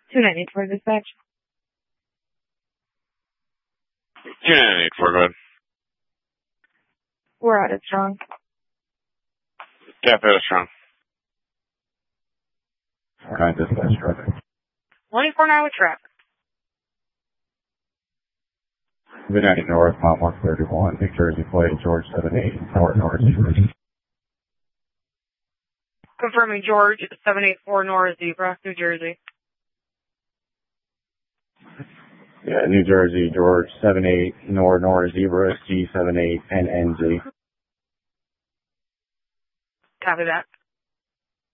294 dispatch. 2984, go ahead. We're out of strong. Cafe Strong. Alright, dispatch traffic. 24 now with traffic. Midnight North, Mount 131, New Jersey Plate, George 78, North. Confirming George 784 North Zebra, New Jersey. Yeah, New Jersey, George 78, North Zebra, G78, NNZ. Copy that.